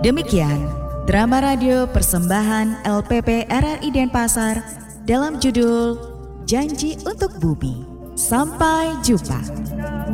Demikian drama radio persembahan LPP RRI Denpasar dalam judul Janji untuk Bumi. Sampai jumpa.